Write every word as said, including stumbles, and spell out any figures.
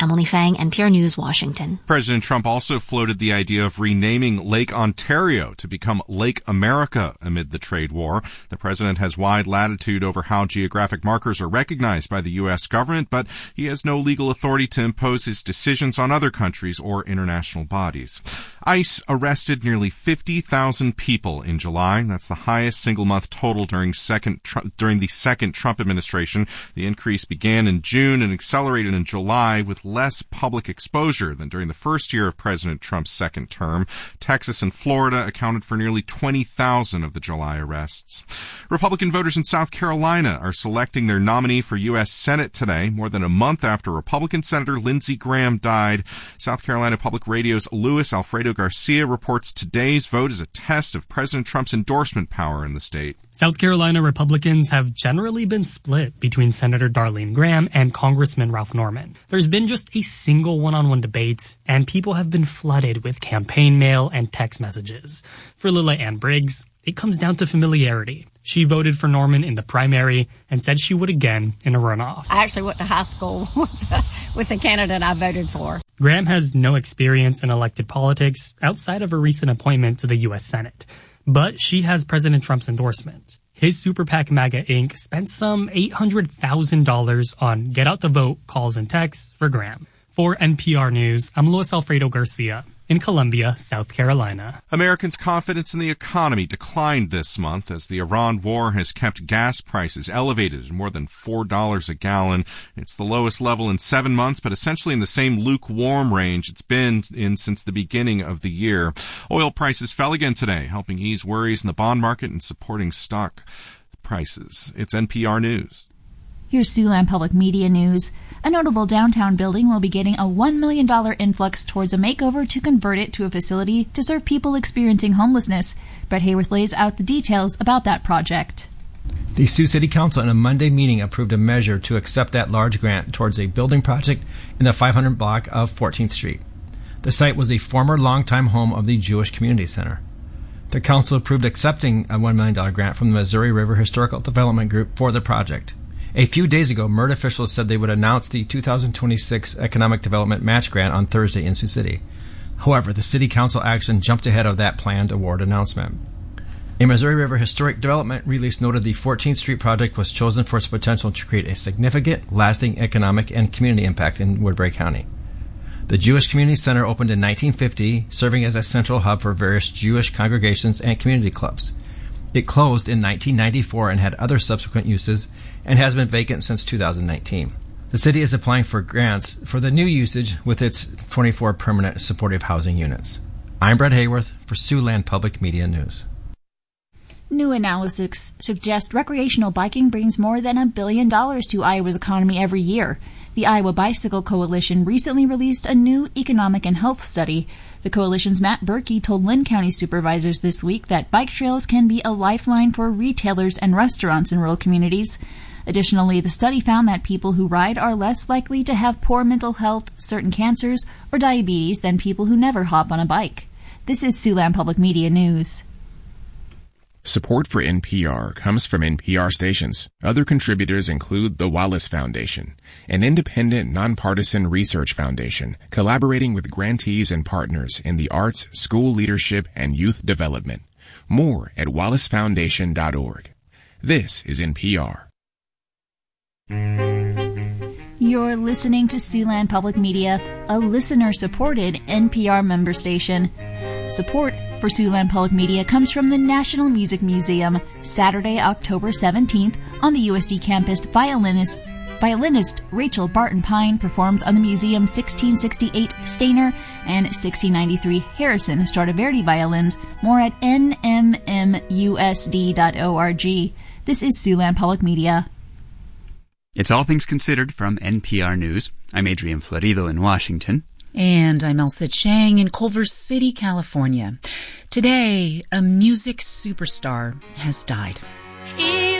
Emily Fang, N P R News, Washington. President Trump also floated the idea of renaming Lake Ontario to become Lake America amid the trade war. The president has wide latitude over how geographic markers are recognized by the U S government, but he has no legal authority to impose his decisions on other countries or international bodies. ICE arrested nearly fifty thousand people in July. That's the highest single-month total during second during the second Trump administration. The increase began in June and accelerated in July with less public exposure than during the first year of President Trump's second term. Texas and Florida accounted for nearly twenty thousand of the July arrests. Republican voters in South Carolina are selecting their nominee for U S Senate today, more than a month after Republican Senator Lindsey Graham died. South Carolina Public Radio's Luis Alfredo Garcia reports today's vote is a test of President Trump's endorsement power in the state. South Carolina Republicans have generally been split between Senator Darlene Graham and Congressman Ralph Norman. There's been just a single one-on-one debate, and people have been flooded with campaign mail and text messages. For Lila Ann Briggs, it comes down to familiarity. She voted for Norman in the primary and said she would again in a runoff. I actually went to high school with the, with the candidate I voted for. Graham has no experience in elected politics outside of a recent appointment to the U S Senate, but she has President Trump's endorsement. His Super PAC MAGA Incorporated spent some eight hundred thousand dollars on get out the vote calls and texts for Graham. For N P R News, I'm Luis Alfredo Garcia in Columbia, South Carolina. Americans' confidence in the economy declined this month as the Iran war has kept gas prices elevated at more than four dollars a gallon. It's the lowest level in seven months, but essentially in the same lukewarm range it's been in since the beginning of the year. Oil prices fell again today, helping ease worries in the bond market and supporting stock prices. It's N P R News. Here's Siouxland Public Media News. A notable downtown building will be getting a one million dollars influx towards a makeover to convert it to a facility to serve people experiencing homelessness. Brett Hayworth lays out the details about that project. The Sioux City Council in a Monday meeting approved a measure to accept that large grant towards a building project in the five hundred block of fourteenth Street. The site was a former longtime home of the Jewish Community Center. The council approved accepting a one million dollars grant from the Missouri River Historical Development Group for the project. A few days ago, M R D officials said they would announce the two thousand twenty-six Economic Development Match Grant on Thursday in Sioux City. However, the City Council action jumped ahead of that planned award announcement. A Missouri River Historic Development release noted the fourteenth Street project was chosen for its potential to create a significant, lasting economic and community impact in Woodbury County. The Jewish Community Center opened in nineteen fifty, serving as a central hub for various Jewish congregations and community clubs. It closed in nineteen ninety-four and had other subsequent uses and has been vacant since two thousand nineteen. The city is applying for grants for the new usage with its twenty-four permanent supportive housing units. I'm Brett Hayworth for Siouxland Public Media News. New analysis suggests recreational biking brings more than a billion dollars to Iowa's economy every year. The Iowa Bicycle Coalition recently released a new economic and health study. The coalition's Matt Berkey told Linn County supervisors this week that bike trails can be a lifeline for retailers and restaurants in rural communities. Additionally, the study found that people who ride are less likely to have poor mental health, certain cancers, or diabetes than people who never hop on a bike. This is Siouxland Public Media News. Support for N P R comes from N P R stations. Other contributors include the Wallace Foundation, an independent, nonpartisan research foundation collaborating with grantees and partners in the arts, school leadership, and youth development. More at wallace foundation dot org. This is N P R. You're listening to Siouxland Public Media, a listener-supported N P R member station. Support for Siouxland Public Media comes from the National Music Museum. Saturday, October seventeenth, on the U S D campus, violinist, violinist Rachel Barton Pine performs on the museum's sixteen sixty-eight Stainer and sixteen ninety-three Harrison Stradivari violins. More at n m m u s d dot org. This is Siouxland Public Media. It's All Things Considered from N P R News. I'm Adrian Florido in Washington. And I'm Elsa Chang in Culver City, California. Today, a music superstar has died.